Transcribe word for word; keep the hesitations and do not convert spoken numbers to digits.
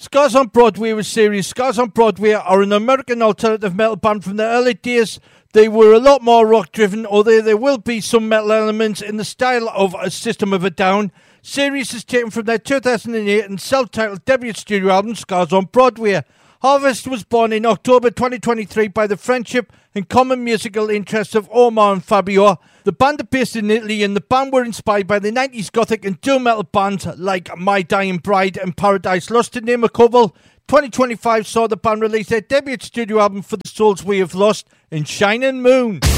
Scars on Broadway was Sirius. Scars on Broadway are an American alternative metal band from the early days. They were a lot more rock driven, although there will be some metal elements in the style of a System of a Down. Sirius is taken from their two thousand eight and self-titled debut studio album Scars on Broadway. Harvest was born in October twenty twenty-three by the friendship and common musical interests of Omar and Fabio. The band are based in Italy, and the band were inspired by the nineties gothic and doom metal bands like My Dying Bride and Paradise Lost, to name a couple. twenty twenty-five saw the band release their debut studio album For the Souls We Have Lost in Shining Moon.